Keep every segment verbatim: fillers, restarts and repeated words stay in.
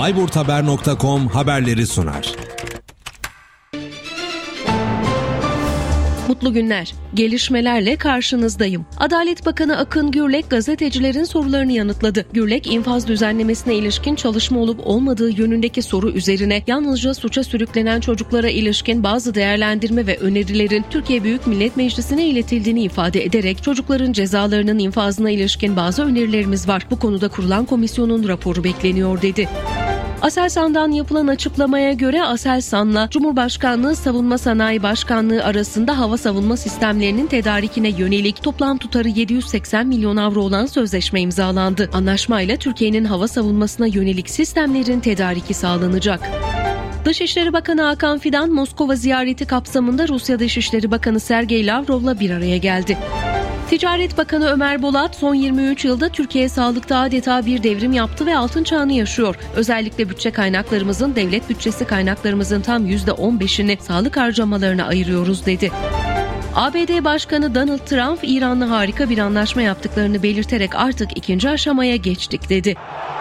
bayburthaber nokta com haberleri sunar. Mutlu günler. Gelişmelerle karşınızdayım. Adalet Bakanı Akın Gürlek gazetecilerin sorularını yanıtladı. Gürlek, infaz düzenlemesine ilişkin çalışma olup olmadığı yönündeki soru üzerine yalnızca suça sürüklenen çocuklara ilişkin bazı değerlendirme ve önerilerin Türkiye Büyük Millet Meclisi'ne iletildiğini ifade ederek çocukların cezalarının infazına ilişkin bazı önerilerimiz var. Bu konuda kurulan komisyonun raporu bekleniyor dedi. Aselsan'dan yapılan açıklamaya göre Aselsan'la Cumhurbaşkanlığı Savunma Sanayi Başkanlığı arasında hava savunma sistemlerinin tedarikine yönelik toplam tutarı yedi yüz seksen milyon avro olan sözleşme imzalandı. Anlaşmayla Türkiye'nin hava savunmasına yönelik sistemlerin tedariki sağlanacak. Dışişleri Bakanı Hakan Fidan, Moskova ziyareti kapsamında Rusya Dışişleri Bakanı Sergey Lavrov'la bir araya geldi. Ticaret Bakanı Ömer Bolat, son yirmi üç yılda Türkiye sağlıkta adeta bir devrim yaptı ve altın çağını yaşıyor. Özellikle bütçe kaynaklarımızın, devlet bütçesi kaynaklarımızın tam yüzde on beşini sağlık harcamalarına ayırıyoruz dedi. A B D Başkanı Donald Trump, İran'la harika bir anlaşma yaptıklarını belirterek artık ikinci aşamaya geçtik dedi.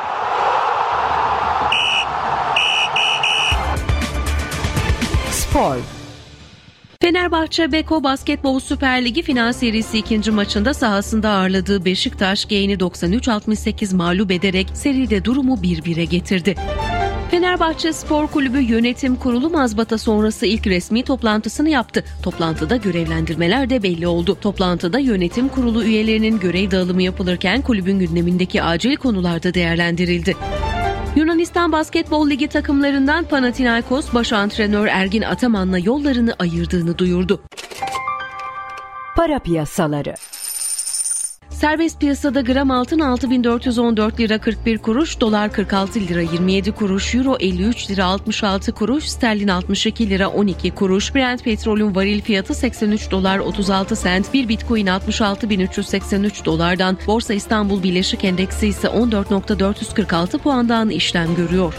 Spor. Fenerbahçe Beko Basketbol Süper Ligi final serisi ikinci maçında sahasında ağırladığı Beşiktaş Genç'i doksan üç altmış sekiz mağlup ederek seride durumu bir bire getirdi. Fenerbahçe Spor Kulübü Yönetim Kurulu mazbata sonrası ilk resmi toplantısını yaptı. Toplantıda görevlendirmeler de belli oldu. Toplantıda yönetim kurulu üyelerinin görev dağılımı yapılırken kulübün gündemindeki acil konular da değerlendirildi. Yunanistan Basketbol Ligi takımlarından Panathinaikos baş antrenör Ergin Ataman'la yollarını ayırdığını duyurdu. Para piyasaları. Serbest piyasada gram altın altı bin dört yüz on dört lira kırk bir kuruş, dolar kırk altı lira yirmi yedi kuruş, euro elli üç lira altmış altı kuruş, sterlin altmış iki lira on iki kuruş, Brent petrolün varil fiyatı seksen üç dolar otuz altı sent, bir bitcoin altmış altı bin üç yüz seksen üç dolardan, Borsa İstanbul Birleşik Endeksi ise on dört bin dört yüz kırk altı puandan işlem görüyor.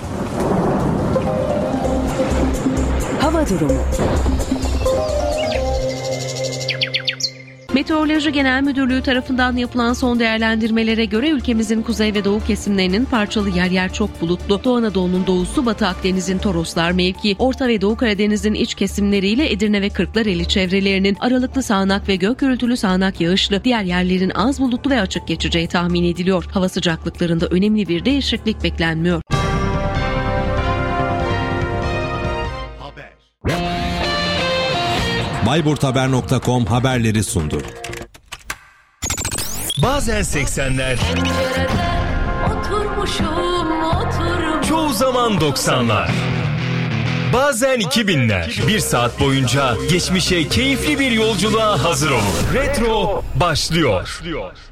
Hava durumu. Meteoroloji Genel Müdürlüğü tarafından yapılan son değerlendirmelere göre ülkemizin kuzey ve doğu kesimlerinin parçalı yer yer çok bulutlu, Doğu Anadolu'nun doğusu, Batı Akdeniz'in Toroslar mevki, Orta ve Doğu Karadeniz'in iç kesimleriyle Edirne ve Kırklareli çevrelerinin aralıklı sağanak ve gök gürültülü sağanak yağışlı, diğer yerlerin az bulutlu ve açık geçeceği tahmin ediliyor. Hava sıcaklıklarında önemli bir değişiklik beklenmiyor. bayburthaber nokta com haberleri sundu. Bazen seksenler, çoğu zaman doksanlar, bazen iki binler. Bir saat boyunca geçmişe keyifli bir yolculuğa hazır olun. Retro başlıyor.